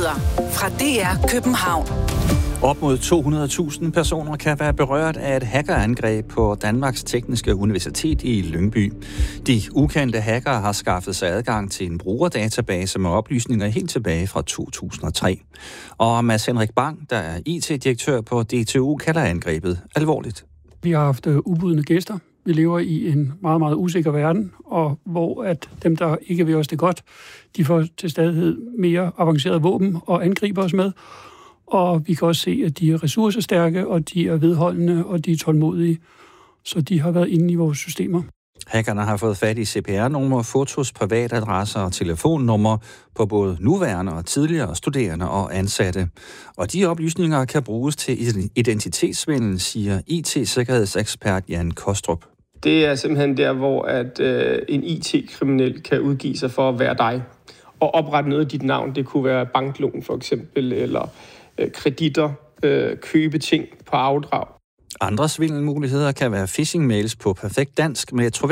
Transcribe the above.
nyheder fra DR København. Op mod 200.000 personer kan være berørt af et hackerangreb på Danmarks Tekniske Universitet i Lyngby. De ukendte hackere har skaffet sig adgang til en brugerdatabase med oplysninger helt tilbage fra 2003. Og Mads Henrik Bang, der er IT-direktør på DTU, kalder angrebet alvorligt. Vi har haft ubudne gæster. Vi lever i en meget, meget usikker verden, og hvor at dem, der ikke vil os det godt, de får til stadighed mere avancerede våben og angriber os med. Og vi kan også se, at de er ressourcestærke, og de er vedholdende, og de er tålmodige. Så de har været inde i vores systemer. Hackerne har fået fat i CPR-numre, fotos, privatadresser og telefonnumre på både nuværende og tidligere studerende og ansatte. Og de oplysninger kan bruges til identitetssvindel, siger IT-sikkerhedsekspert Jan Kostrup. Det er simpelthen der, hvor at en IT-kriminel kan udgive sig for at være dig og oprette noget af dit navn. Det kunne være banklån for eksempel, eller kreditter, købe ting på afdrag. Andre svindelmuligheder kan være phishing-mails på perfekt dansk med